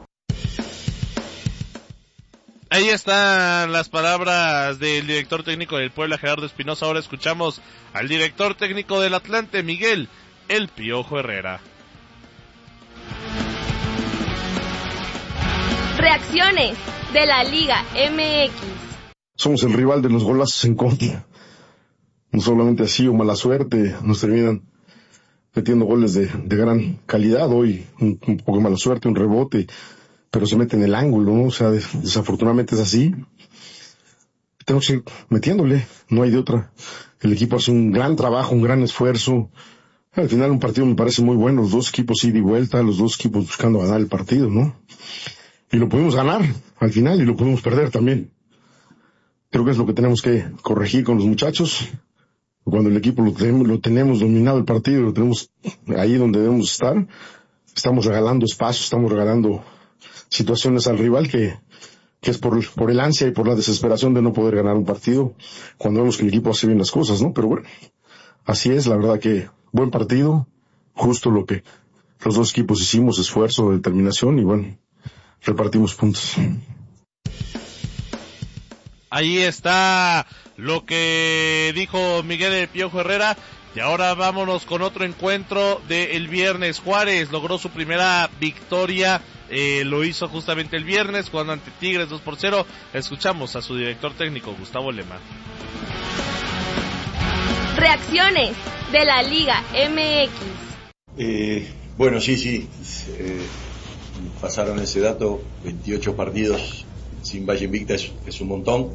Ahí están las palabras del director técnico del Puebla, Gerardo Espinoza. Ahora escuchamos al director técnico del Atlante, Miguel El Piojo Herrera. Reacciones de la Liga MX. Somos el rival de los golazos en contra. No solamente así o mala suerte, nos terminan metiendo goles de gran calidad. Hoy un poco de mala suerte, un rebote, pero se mete en el ángulo, ¿no? O sea, desafortunadamente es así. Tenemos que ir metiéndole, no hay de otra. El equipo hace un gran trabajo, un gran esfuerzo. Al final un partido me parece muy bueno, los dos equipos ida y vuelta, los dos equipos buscando ganar el partido, ¿no? Y lo pudimos ganar al final y lo pudimos perder también. Creo que es lo que tenemos que corregir con los muchachos. Cuando el equipo lo tenemos dominado el partido, lo tenemos ahí donde debemos estar, estamos regalando espacio, estamos regalando situaciones al rival que es por el ansia y por la desesperación de no poder ganar un partido cuando vemos que el equipo hace bien las cosas, ¿no? Pero bueno, así es, la verdad que buen partido, justo lo que los dos equipos hicimos, esfuerzo, determinación y bueno, repartimos puntos. Ahí está lo que dijo Miguel El Piojo Herrera. Y ahora vámonos con otro encuentro del viernes. Juárez logró su primera victoria, lo hizo justamente el viernes jugando ante Tigres 2-0. Escuchamos a su director técnico, Gustavo Lema. Reacciones de la Liga MX. Bueno, sí. Pasaron ese dato, 28 partidos sin Valle Invicta es un montón.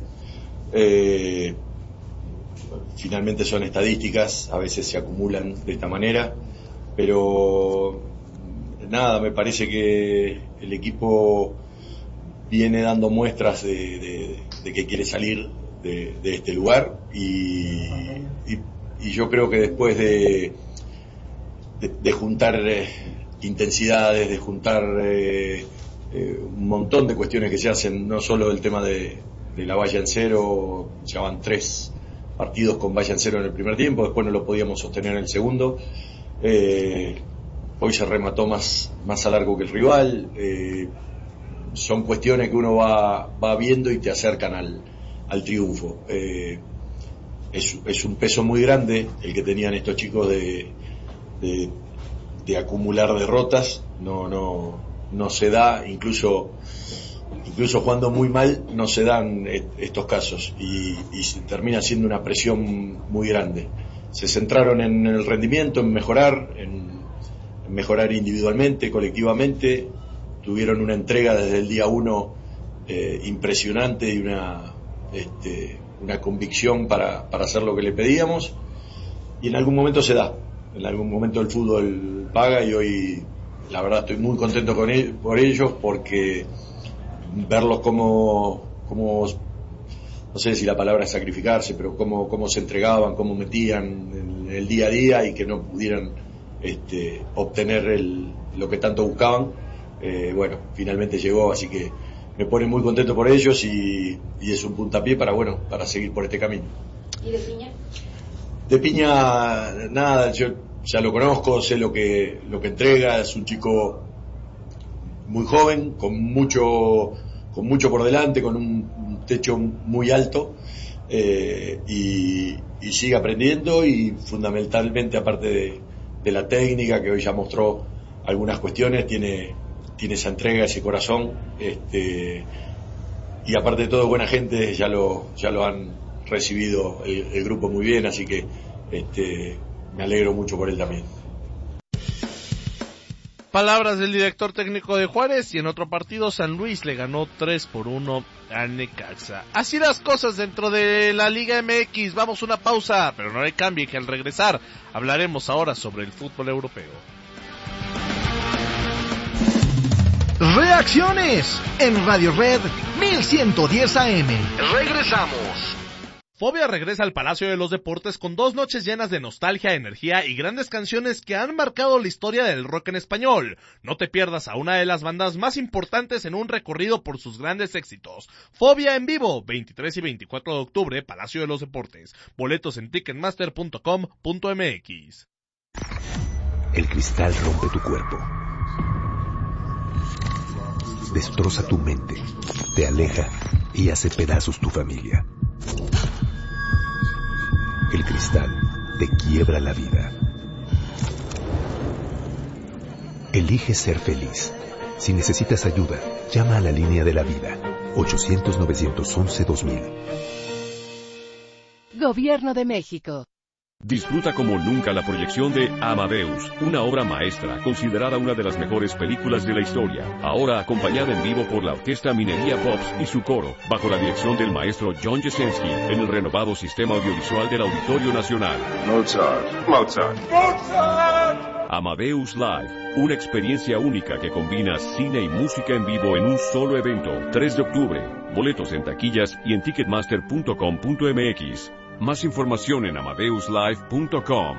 Finalmente son estadísticas, a veces se acumulan de esta manera, pero nada, me parece que el equipo viene dando muestras de que quiere salir de este lugar y yo creo que después de juntar intensidades, de juntar un montón de cuestiones que se hacen, no solo el tema de la valla en cero, ya van 3 partidos con valla en cero en el primer tiempo, después no lo podíamos sostener en el segundo, hoy se remató más a largo que el rival, son cuestiones que uno va viendo y te acercan al triunfo. Es un peso muy grande el que tenían estos chicos de acumular derrotas, no se da, incluso jugando muy mal no se dan estos casos y se termina siendo una presión muy grande. Se centraron en el rendimiento, en mejorar individualmente, colectivamente, tuvieron una entrega desde el día 1 impresionante y una convicción para hacer lo que le pedíamos y en algún momento se da, en algún momento el fútbol paga y hoy la verdad estoy muy contento por ellos porque verlos como no sé si la palabra es sacrificarse, pero cómo se entregaban, cómo metían en el día a día y que no pudieran obtener lo que tanto buscaban, bueno, finalmente llegó, así que me pone muy contento por ellos y es un puntapié para seguir por este camino. ¿Y de Piña? De Piña, nada, yo ya lo conozco, sé lo que entrega, es un chico muy joven, con mucho por delante, con un techo muy alto, y sigue aprendiendo y fundamentalmente, aparte de la técnica, que hoy ya mostró algunas cuestiones, tiene esa entrega, ese corazón, y aparte de todo buena gente, ya lo han recibido el grupo muy bien, así que me alegro mucho por él también. Palabras del director técnico de Juárez, y en otro partido San Luis le ganó 3-1 a Necaxa. Así las cosas dentro de la Liga MX. Vamos a una pausa, pero no hay cambio, que al regresar hablaremos ahora sobre el fútbol europeo. Reacciones en Radio Red 1110 AM. Regresamos. Fobia regresa al Palacio de los Deportes con 2 noches llenas de nostalgia, energía y grandes canciones que han marcado la historia del rock en español. No te pierdas a una de las bandas más importantes en un recorrido por sus grandes éxitos. Fobia en vivo, 23 y 24 de octubre, Palacio de los Deportes. Boletos en ticketmaster.com.mx. El cristal rompe tu cuerpo. Destroza tu mente, te aleja y hace pedazos tu familia. El cristal te quiebra la vida. Elige ser feliz. Si necesitas ayuda, llama a la línea de la vida, 800-911-2000. Gobierno de México. Disfruta como nunca la proyección de Amadeus, una obra maestra considerada una de las mejores películas de la historia. Ahora acompañada en vivo por la Orquesta Minería Pops y su coro, bajo la dirección del maestro John Jesensky, en el renovado sistema audiovisual del Auditorio Nacional. Mozart. Amadeus Live, una experiencia única que combina cine y música en vivo en un solo evento. 3 de octubre. Boletos en taquillas y en ticketmaster.com.mx. Más información en amadeuslive.com.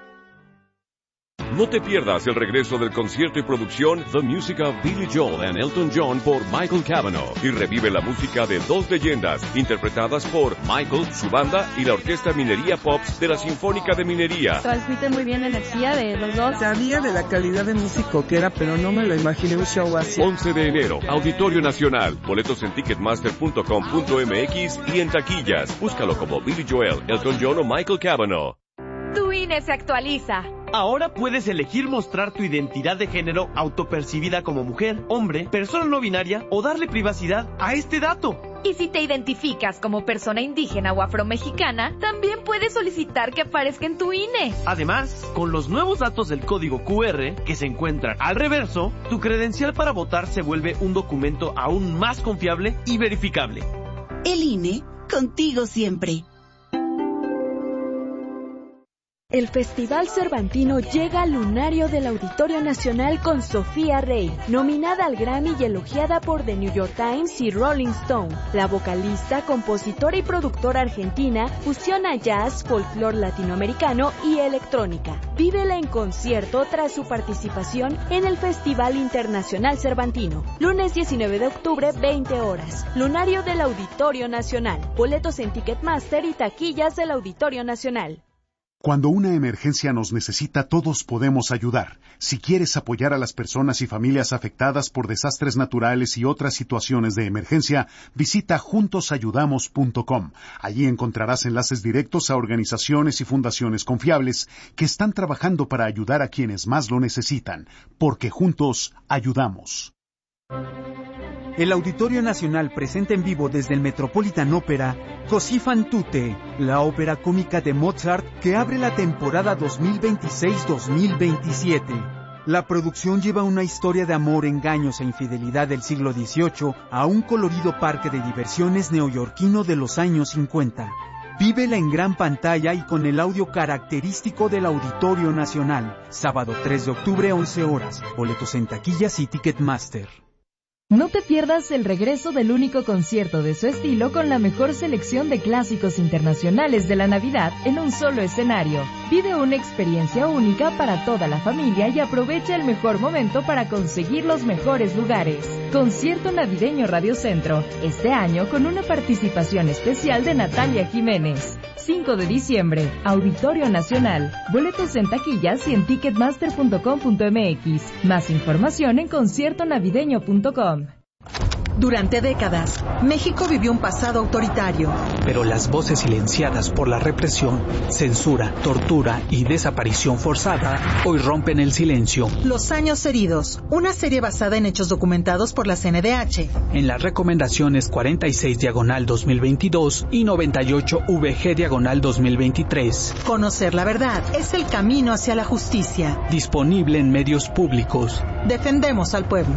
No te pierdas el regreso del concierto y producción The Music of Billy Joel and Elton John por Michael Cavanaugh, y revive la música de 2 leyendas interpretadas por Michael, su banda y la Orquesta Minería Pops de la Sinfónica de Minería. Transmite muy bien la energía de los dos. Sabía de la calidad de músico que era, pero no me lo imaginé un show así. 11 de enero, Auditorio Nacional. Boletos en ticketmaster.com.mx y en taquillas. Búscalo como Billy Joel, Elton John o Michael Cavanaugh. Tu INE se actualiza. Ahora puedes elegir mostrar tu identidad de género autopercibida como mujer, hombre, persona no binaria o darle privacidad a este dato. Y si te identificas como persona indígena o afromexicana, también puedes solicitar que aparezca en tu INE. Además, con los nuevos datos del código QR que se encuentran al reverso, tu credencial para votar se vuelve un documento aún más confiable y verificable. El INE, contigo siempre. El Festival Cervantino llega al lunario del Auditorio Nacional con Sofía Rey, nominada al Grammy y elogiada por The New York Times y Rolling Stone. La vocalista, compositora y productora argentina fusiona jazz, folclore latinoamericano y electrónica. Vívela en concierto tras su participación en el Festival Internacional Cervantino. Lunes 19 de octubre, 20 horas. Lunario del Auditorio Nacional. Boletos en Ticketmaster y taquillas del Auditorio Nacional. Cuando una emergencia nos necesita, todos podemos ayudar. Si quieres apoyar a las personas y familias afectadas por desastres naturales y otras situaciones de emergencia, visita juntosayudamos.com. Allí encontrarás enlaces directos a organizaciones y fundaciones confiables que están trabajando para ayudar a quienes más lo necesitan, porque juntos ayudamos. El Auditorio Nacional presenta en vivo desde el Metropolitan Opera Così fan tutte, la ópera cómica de Mozart que abre la temporada 2026-2027. La producción lleva una historia de amor, engaños e infidelidad del siglo XVIII a un colorido parque de diversiones neoyorquino de los años 50. Vívela en gran pantalla y con el audio característico del Auditorio Nacional. Sábado 3 de octubre, 11 horas. Boletos en taquillas y Ticketmaster. No te pierdas el regreso del único concierto de su estilo con la mejor selección de clásicos internacionales de la Navidad en un solo escenario. Vive una experiencia única para toda la familia y aprovecha el mejor momento para conseguir los mejores lugares. Concierto Navideño Radio Centro, este año con una participación especial de Natalia Jiménez. 5 de diciembre, Auditorio Nacional. Boletos en taquillas y en ticketmaster.com.mx. Más información en conciertonavideño.com. Durante décadas, México vivió un pasado autoritario. Pero las voces silenciadas por la represión, censura, tortura y desaparición forzada hoy rompen el silencio. Los años heridos, una serie basada en hechos documentados por la CNDH. En las recomendaciones 46/2022 y 98/VG/2023. Conocer la verdad es el camino hacia la justicia. Disponible en medios públicos. Defendemos al pueblo.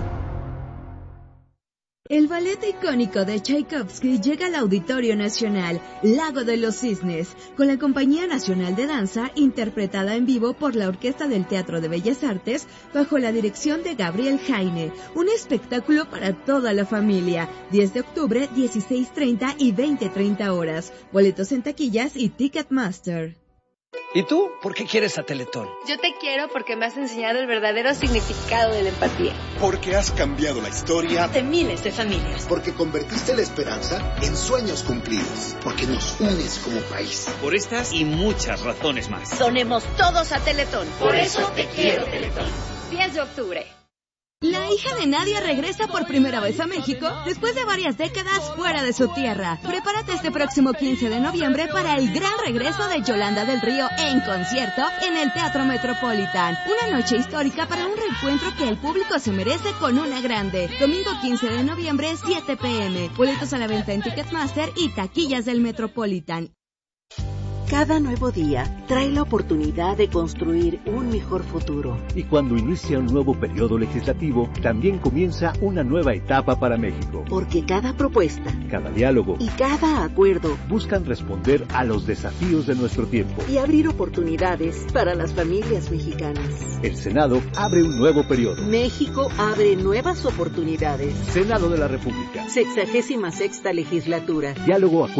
El ballet icónico de Tchaikovsky llega al Auditorio Nacional, Lago de los Cisnes, con la Compañía Nacional de Danza, interpretada en vivo por la Orquesta del Teatro de Bellas Artes, bajo la dirección de Gabriel Jaine. Un espectáculo para toda la familia. 10 de octubre, 16:30 y 20:30 horas. Boletos en taquillas y Ticketmaster. ¿Y tú? ¿Por qué quieres a Teletón? Yo te quiero porque me has enseñado el verdadero significado de la empatía. Porque has cambiado la historia de miles de familias. Porque convertiste la esperanza en sueños cumplidos. Porque nos unes como país. Por estas y muchas razones más. Sonemos todos a Teletón. Por eso te quiero, Teletón. 10 de octubre. La hija de Nadia regresa por primera vez a México después de varias décadas fuera de su tierra. Prepárate este próximo 15 de noviembre para el gran regreso de Yolanda del Río en concierto en el Teatro Metropolitan. Una noche histórica para un reencuentro que el público se merece con una grande. Domingo 15 de noviembre, 7 p.m. Boletos a la venta en Ticketmaster y taquillas del Metropolitan. Cada nuevo día trae la oportunidad de construir un mejor futuro. Y cuando inicia un nuevo periodo legislativo, también comienza una nueva etapa para México. Porque cada propuesta, cada diálogo y cada acuerdo buscan responder a los desafíos de nuestro tiempo y abrir oportunidades para las familias mexicanas. El Senado abre un nuevo periodo. México abre nuevas oportunidades. Senado de la República. 66ª legislatura. Diálogo,